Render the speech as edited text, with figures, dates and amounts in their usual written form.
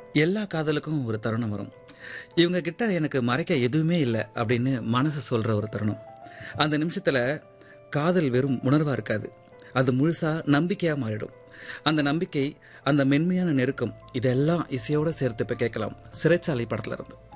எல்லா காதலுக்கும் ஒரு தருணம் வரும். இவங்க கிட்ட எனக்கு மறைக்க எதுவுமே இல்லை அப்படின்னு மனசு சொல்கிற ஒரு தருணம். அந்த நிமிஷத்தில் காதல் வெறும் உணர்வாக இருக்காது, அது முழுசாக நம்பிக்கையாக மாறிடும். அந்த நம்பிக்கை, அந்த மென்மையான நெருக்கம், இதெல்லாம் இசையோடு சேர்த்து இப்போ கேட்கலாம் சிறைச்சாலை படத்துல இருந்து.